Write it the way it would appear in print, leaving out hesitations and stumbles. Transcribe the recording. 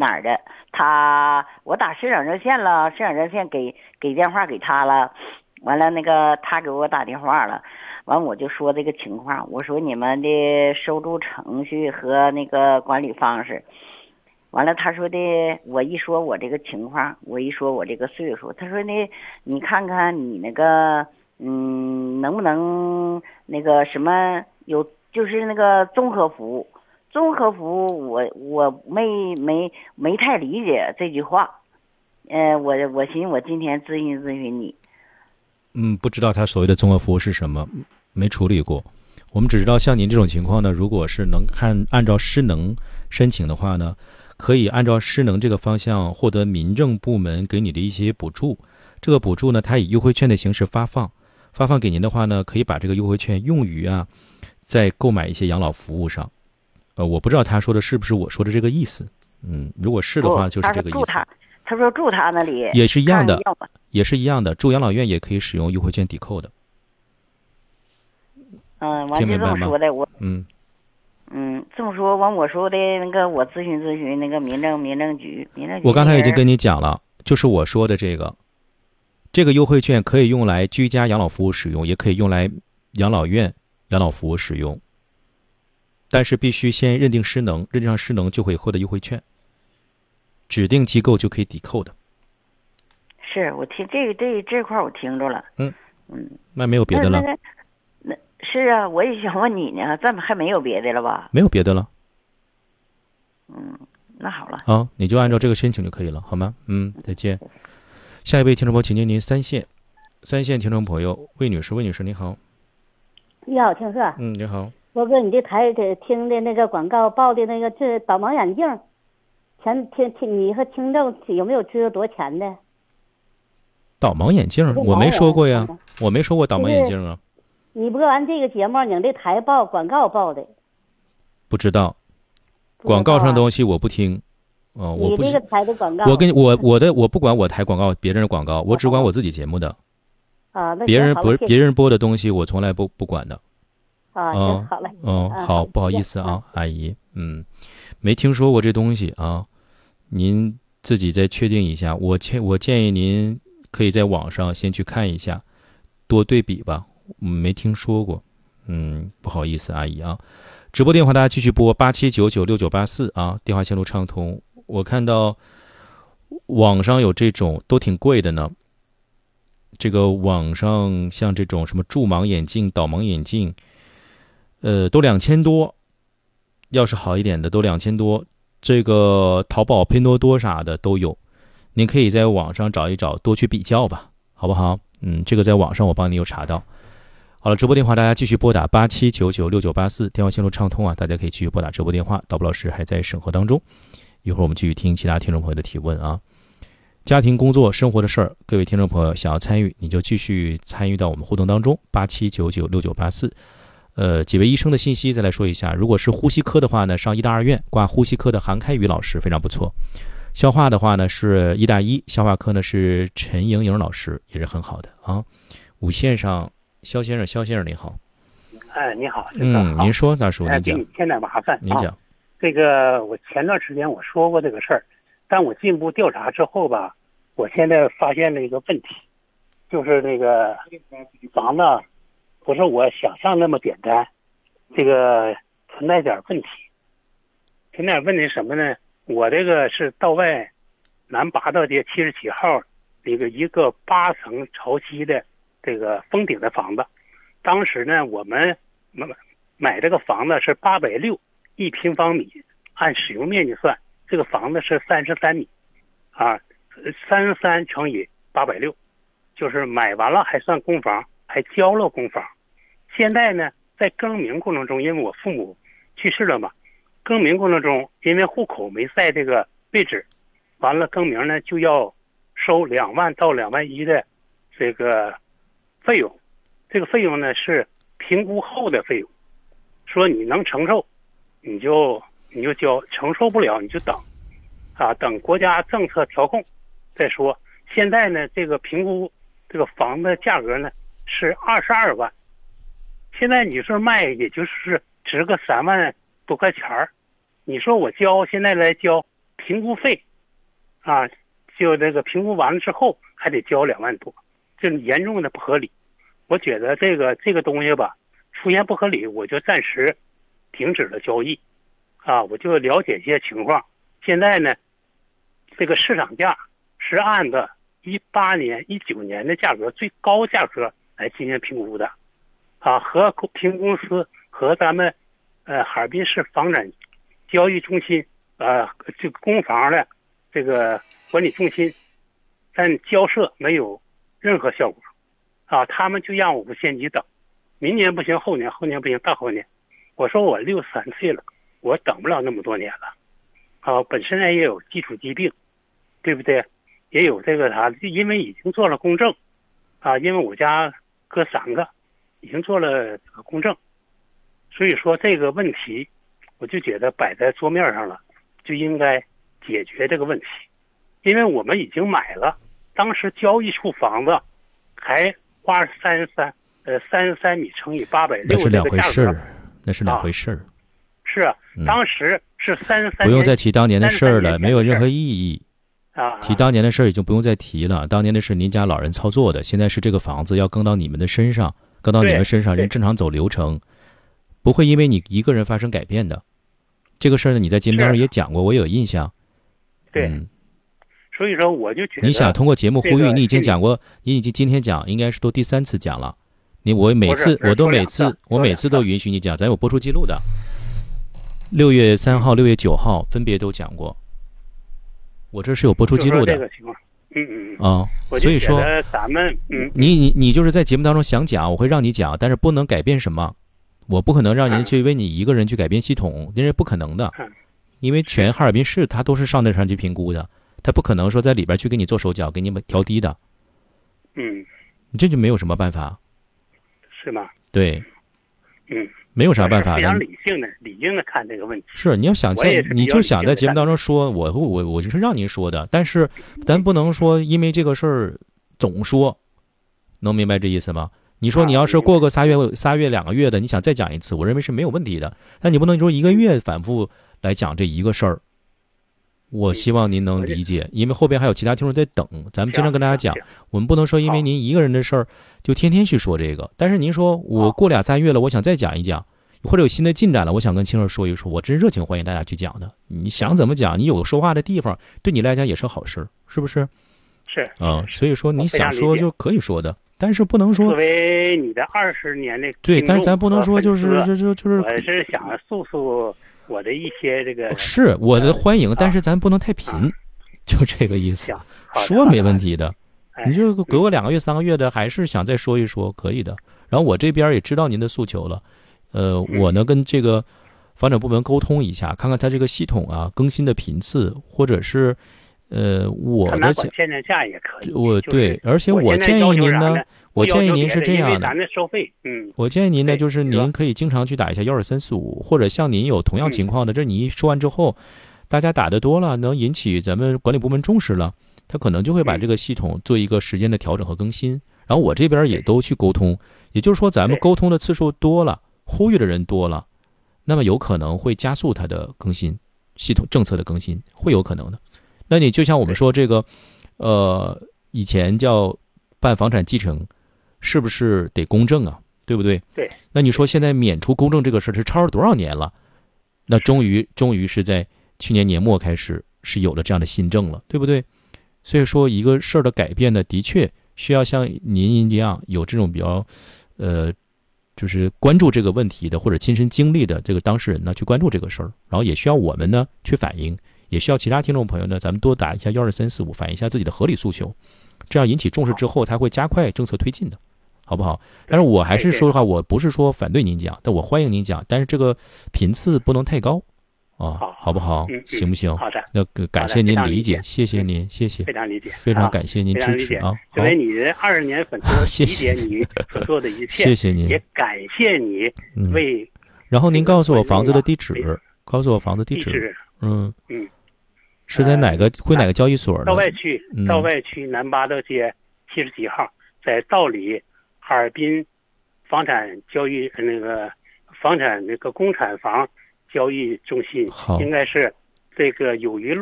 哪儿的，我打市长热线了，市长热线给电话给他了，完了那个他给我打电话了，完我就说这个情况，我说你们的收助程序和那个管理方式，完了他说的，我一说我这个情况，我一说我这个岁数，他说呢，你看看你那个能不能那个什么有就是那个综合服务。综合服务我没太理解这句话，我寻思我今天咨询你。 不知道他所谓的综合服务是什么，没处理过。我们只知道像您这种情况呢，如果是能按照失能申请的话呢，可以按照失能这个方向获得民政部门给你的一些补助。这个补助呢，它以优惠券的形式发放给您的话呢，可以把这个优惠券用于在购买一些养老服务上。我不知道他说的是不是我说的这个意思。如果是的话，就是这个意思。 他说住他那里也是一样的，也是一样的。住养老院也可以使用优惠券抵扣的。 完就这么说的，我这么说完，我说的那个我咨询那个民政局。 我刚才已经跟你讲了，就是我说的这个优惠券可以用来居家养老服务使用，也可以用来养老院养老服务使用。但是必须先认定失能，认定上失能就会获得优惠券，指定机构就可以抵扣的。 是我听这块我听着了。 那没有别的了。 那是啊，我也想问你呢，咱们还没有别的了吧？ 没有别的了。 那好了。 你就按照这个申请就可以了，好吗？再见。下一位听众朋友，请接您三线听众朋友魏女士，你好。 你好，听说。 你好。 我搁你这台听的那个广告报的那个这导盲眼镜，你和听众有没有知道多少钱的？ 导盲眼镜我没说过呀，我没说过导盲眼镜啊。 你播完这个节目，你这台报广告报的？ 不知道，广告上的东西我不听。 你这个台的广告， 我不管我台广告别人的广告，我只管我自己节目的。 那别人播的东西我从来不管的。 好嘞。 好，不好意思啊，阿姨。没听说过这东西啊，您自己再确定一下。我建议您可以在网上先去看一下，多对比吧。没听说过。不好意思，阿姨啊。直播电话大家继续拨87996984啊，电话线路畅通。我看到网上有这种都挺贵的呢。这个网上像这种什么助盲眼镜、导盲眼镜。都2000多，要是好一点的都2000多，这个淘宝、拼多多啥的都有，您可以在网上找一找，多去比较吧，好不好？这个在网上我帮你有查到。好了，直播电话大家继续拨打87996984，电话线路畅通啊，大家可以继续拨打直播电话。导播老师还在审核当中，一会儿我们继续听其他听众朋友的提问啊。家庭、工作、生活的事儿，各位听众朋友想要参与，你就继续参与到我们互动当中，87996984。几位医生的信息再来说一下。如果是呼吸科的话呢，上医大2院挂呼吸科的韩开宇老师非常不错。消化的话呢是医大1消化科呢是陈莹莹老师，也是很好的啊。5线上肖先生你好。 你好。 您说大叔，您讲。 给你添点麻烦。 您讲。 这个我前段时间我说过这个事儿，但我进一步调查之后吧，我现在发现了一个问题，就是那个房子不是我想象那么简单，这个存在点问题。存在点问题什么呢？我这个是道外南八道街77号一个8层朝西的这个封顶的房子。当时呢，我们买这个房子是8601平方米，按使用面积算，这个房子是33米，33乘以860，就是买完了还算公房，还交了公房。现在呢，在更名过程中，因为我父母去世了嘛，更名过程中，因为户口没在这个位置，完了更名呢就要收2万到2万1的这个费用。这个费用呢是评估后的费用，说你能承受，你就交，承受不了你就等，等国家政策调控再说。现在呢，这个评估这个房的价格呢是22万。现在你说卖，也就是值个3万多块钱儿，你说我交现在来交， 评估费，啊，就这个评估完了之后还得交2万多，这严重的不合理。我觉得这个东西吧，出现不合理，我就暂时停止了交易，啊，我就了解一些情况。现在呢，这个市场价是按照18年、19年的价格最高价格来进行评估的，啊，和评估公司和咱们哈尔滨市房产交易中心这个公房的这个管理中心，但交涉没有任何效果，啊，他们就让我无限期等，明年不行，后年不行，大后年。我说我63岁了，我等不了那么多年了，啊，本身也有基础疾病，对不对？也有这个因为已经做了公证，啊，因为我家哥3个已经做了这个公证，所以说这个问题，我就觉得摆在桌面上了，就应该解决这个问题，因为我们已经买了，当时交易处房子还花33米乘以860， 那是两回事儿，那是两回事儿。 是啊，当时是33。 不用再提当年的事儿了，没有任何意义。提当年的事儿已经不用再提了。当年的是您家老人操作的，现在是这个房子要更到你们的身上，更到你们身上，人正常走流程，不会因为你一个人发生改变的。这个事儿呢，你在节目当中也讲过，我有印象。 对，所以说我就觉得你想通过节目呼吁，你已经讲过，你已经今天讲，应该是都第3次讲了。我每次都允许你讲，咱有播出记录的。6月3号、6月9号分别都讲过，我这是有播出记录的。 这个情况， 所以说咱们你就是在节目当中想讲，我会让你讲，但是不能改变什么，我不可能让您去为你一个人去改变系统，那是不可能的，因为全哈尔滨市他都是上那上去评估的，他不可能说在里边去给你做手脚，给你们调低的，你这就没有什么办法， 是吗？ 对，没有啥办法的。 非常理性的看这个问题。 是，你要想你就想在节目当中说，我就是让您说的，但是咱不能说因为这个事儿总说，能明白这意思吗？你说你要是过个仨月2个月的，你想再讲一次，我认为是没有问题的。但你不能说1个月反复来讲这一个事儿。我希望您能理解，因为后边还有其他听众在等。咱们经常跟大家讲，我们不能说因为您一个人的事儿就天天去说这个。但是您说我过2、3月了，我想再讲一讲，或者有新的进展了，我想跟青儿说一说，我真热情欢迎大家去讲的。你想怎么讲，你有个说话的地方，对你来讲也是好事，是不是？ 是所以说你想说就可以说的，但是不能说作为你的20年的对，但是咱不能说就是我是想诉我的一些这个是我的欢迎，但是咱不能太贫，就这个意思。说没问题的，你就隔个2个月、3个月的，还是想再说一说，可以的。然后我这边也知道您的诉求了，我呢跟这个房产部门沟通一下，看看他这个系统啊更新的频次，或者是我的现在价也可以。 对，而且我建议您呢，我建议您是这样的， 咱的收费， 我建议您呢，就是您可以经常去打一下12345，或者像您有同样情况的，这你一说完之后，大家打的多了，能引起咱们管理部门重视了，他可能就会把这个系统做一个时间的调整和更新。然后我这边也都去沟通，也就是说咱们沟通的次数多了，呼吁的人多了，那么有可能会加速它的更新，系统政策的更新会有可能的。那你就像我们说这个，以前叫办房产继承，是不是得公证啊？对不对？ 对。 那你说现在免除公证这个事儿是超了多少年了？那终于是在去年年末开始是有了这样的新政了，对不对？所以说一个事儿的改变呢，的确需要像您一样有这种比较，就是关注这个问题的或者亲身经历的这个当事人呢去关注这个事儿，然后也需要我们呢去反映。也需要其他听众朋友呢，咱们多打一下12345，反映一下自己的合理诉求，这样引起重视之后，它会加快政策推进的，好不好？但是我还是说实话，我不是说反对您讲，但我欢迎您讲，但是这个频次不能太高啊，好不好？行不行？ 好的。 那感谢您理解，谢谢您，谢谢， 非常理解， 非常感谢您支持啊！ 作为你的20年粉丝，理解你所做的一切， 谢谢您， 也感谢你为。 然后您告诉我房子的地址，是在哪个交易所呢？ 道外区南八道街77号，在道里哈尔滨房产交易房产公产房交易中心，应该是这个有余路